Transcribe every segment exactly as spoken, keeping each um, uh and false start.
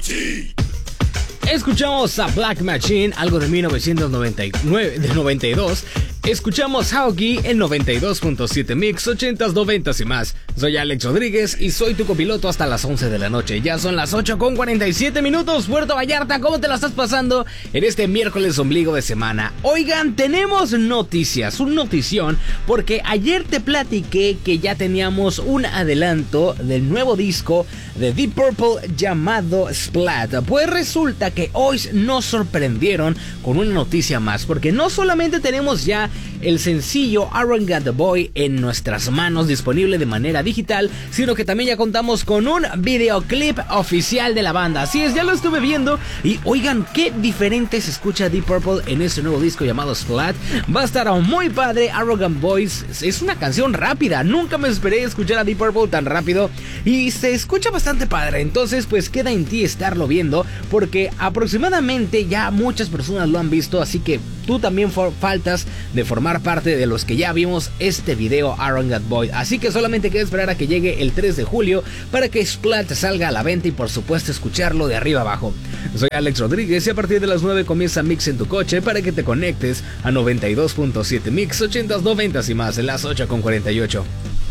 Escuchamos a Black Machine, algo de mil novecientos noventa y nueve, de noventa y dos. Escuchamos Haugi en noventa y dos punto siete Mix, ochentas, noventas y más. Soy Alex Rodríguez y soy tu copiloto hasta las once de la noche. Ya son las ocho con cuarenta y siete minutos. Puerto Vallarta, ¿cómo te la estás pasando en este miércoles ombligo de semana? Oigan, tenemos noticias, un notición, porque ayer te platiqué que ya teníamos un adelanto del nuevo disco de Deep Purple llamado Splat. Pues resulta que hoy nos sorprendieron con una noticia más, porque no solamente tenemos ya el sencillo Aaron Got the Boy en nuestras manos, disponible de manera digital, sino que también ya contamos con un videoclip oficial de la banda. Así es, ya lo estuve viendo y oigan qué diferente se escucha Deep Purple en este nuevo disco llamado Splat. Va a estar muy padre. Arrogant Boys es una canción rápida, nunca me esperé escuchar a Deep Purple tan rápido y se escucha bastante padre. Entonces pues queda en ti estarlo viendo, porque aproximadamente ya muchas personas lo han visto, así que tú también faltas de formar parte de los que ya vimos este video Arrogant Boy. Así que solamente queda esperar a que llegue el tres de julio para que Splat salga a la venta y por supuesto escucharlo de arriba abajo. Soy Alex Rodríguez y a partir de las nueve comienza Mix en tu coche para que te conectes a noventa y dos punto siete Mix, ochentas, noventas y más en las ocho con cuarenta y ocho.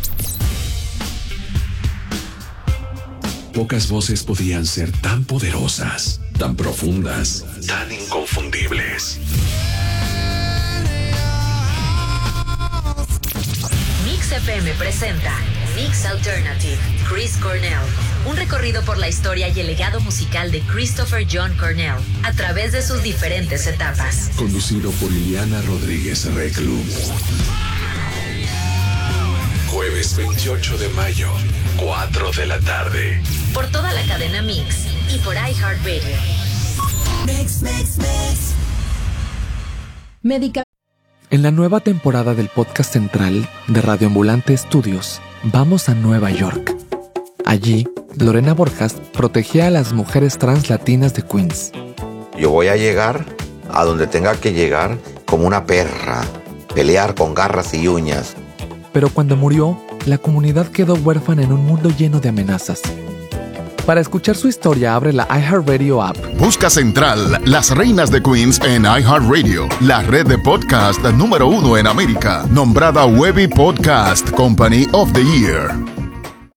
Pocas voces podían ser tan poderosas, tan profundas, tan inconfundibles. Mix F M presenta Mix Alternative, Chris Cornell. Un recorrido por la historia y el legado musical de Christopher John Cornell a través de sus diferentes etapas. Conducido por Ileana Rodríguez Reclum. Jueves veintiocho de mayo, cuatro de la tarde. Por toda la cadena Mix y por iHeartRadio. Mix, mix, mix. Médica. En la nueva temporada del podcast central de Radio Ambulante Estudios, vamos a Nueva York. Allí, Lorena Borjas protegía a las mujeres trans latinas de Queens. Yo voy a llegar a donde tenga que llegar como una perra, pelear con garras y uñas. Pero cuando murió, la comunidad quedó huérfana en un mundo lleno de amenazas. Para escuchar su historia, abre la iHeartRadio app. Busca Central, Las Reinas de Queens en iHeartRadio, la red de podcast número uno en América, nombrada Webby Podcast Company of the Year.